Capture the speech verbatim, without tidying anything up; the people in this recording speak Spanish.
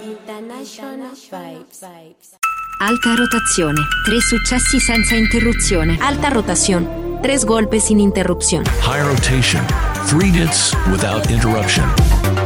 International Vibes. Alta rotazione, tres successi senza interruzione. Alta rotación, tres golpes sin interrupción. High rotation, three hits without interruption.